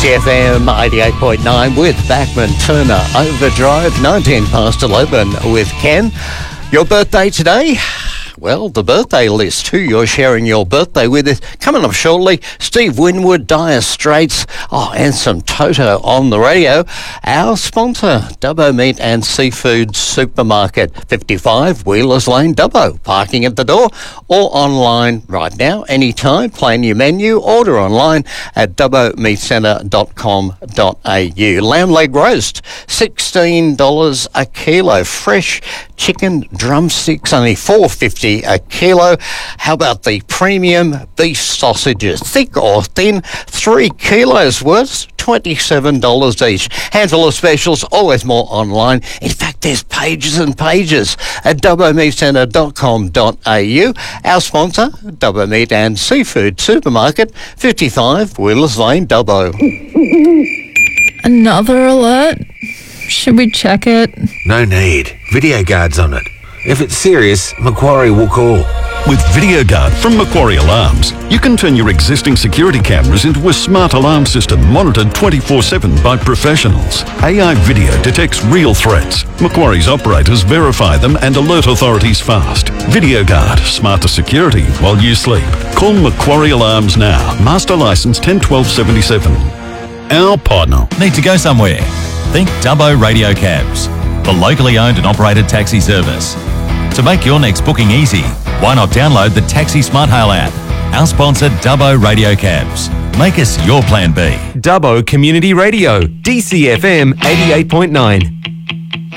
DCFM 88.9 with Bachman Turner Overdrive, 19 past 11 with Ken. Your birthday today? Well, the birthday list, who you're sharing your birthday with is coming up shortly. Steve Winwood, Dire Straits, and some Toto on the radio. Our sponsor, Dubbo Meat and Seafood Supermarket, 55 Wheelers Lane, Dubbo. Parking at the door or online right now, anytime. Plan your menu, order online at dubbomeatcentre.com.au. Lamb leg roast, $16 a kilo. Fresh chicken drumsticks, only $4.50 a kilo. How about the premium beef sausages, thick or thin, 3 kilos worth, $27 each. Handful of specials, always more online. In fact, there's pages and pages at dubbomeatcentre.com.au. Our sponsor, Dubbo Meat and Seafood Supermarket, 55 Wheelers Lane, Dubbo. Another alert? Should we check it? No need. Video guard's on it. If it's serious, Macquarie will call. With VideoGuard from Macquarie Alarms, you can turn your existing security cameras into a smart alarm system monitored 24/7 by professionals. AI video detects real threats. Macquarie's operators verify them and alert authorities fast. VideoGuard, smarter security while you sleep. Call Macquarie Alarms now. Master license 101277. Our partner. Need to go somewhere? Think Dubbo Radio Cabs, the locally owned and operated taxi service. To make your next booking easy, why not download the Taxi Smart Hail app? Our sponsor, Dubbo Radio Cabs. Make us your plan B. Dubbo Community Radio, DCFM 88.9.